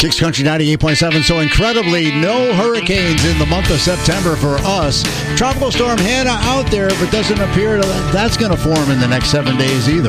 Kicks Country 98.7. So incredibly, no hurricanes in the month of September for us. Tropical Storm Hannah out there, but doesn't appear that's going to form in the next 7 days either.